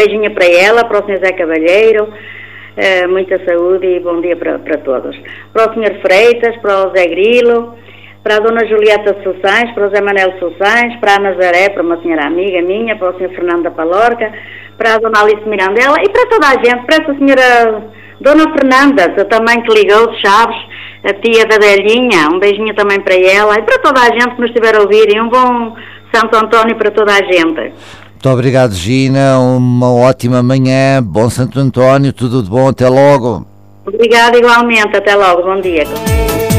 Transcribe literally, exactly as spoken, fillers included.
Beijinho para ela, para o senhor Zé Cavalheiro, uh, muita saúde e bom dia para, para todos. Para o senhor Freitas, para o Zé Grilo, para a dona Julieta Souçães, para o Zé Manuel Souçães, para a Nazaré, para uma senhora amiga minha, para o senhor Fernando da Palorca, para a dona Alice Mirandela e para toda a gente, para essa senhora dona Fernanda, também que ligou de Chaves, a tia da velhinha, um beijinho também para ela e para toda a gente que nos estiver a ouvir e um bom Santo António para toda a gente. Muito obrigado, Gina, uma ótima manhã, bom Santo António, tudo de bom, até logo. Obrigada igualmente, até logo, bom dia.